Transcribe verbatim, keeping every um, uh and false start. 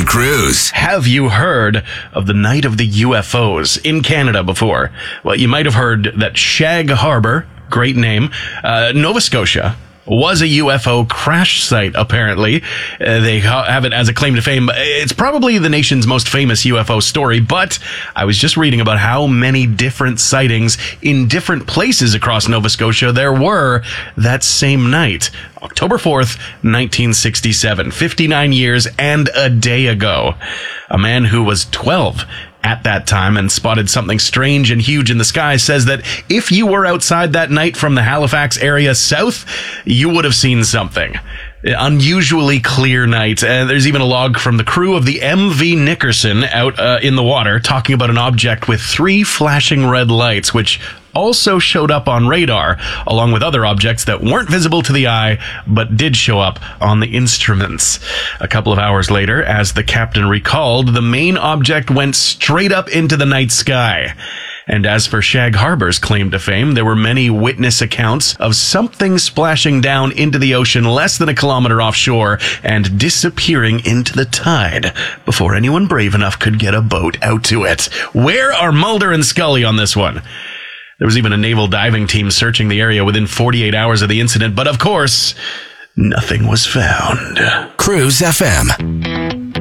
Cruz. Have you heard of the Night of the U F Os in Canada before? Well, you might have heard that Shag Harbor, great name, uh, Nova Scotia, was a U F O crash site, apparently. Uh, they ha- have it as a claim to fame. It's probably the nation's most famous U F O story, but I was just reading about how many different sightings in different places across Nova Scotia there were that same night. October fourth, nineteen sixty-seven, fifty-nine years and a day ago. A man who was twelve at that time and spotted something strange and huge in the sky says that if you were outside that night from the Halifax area south, you would have seen something. Unusually clear night. Uh, there's even a log from the crew of the M V Nickerson out uh, in the water talking about an object with three flashing red lights, which also showed up on radar, along with other objects that weren't visible to the eye, but did show up on the instruments. A couple of hours later, as the captain recalled, the main object went straight up into the night sky. And as for Shag Harbor's claim to fame, there were many witness accounts of something splashing down into the ocean less than a kilometer offshore and disappearing into the tide before anyone brave enough could get a boat out to it. Where are Mulder and Scully on this one? There was even a naval diving team searching the area within forty-eight hours of the incident, but of course, nothing was found. Cruz F M.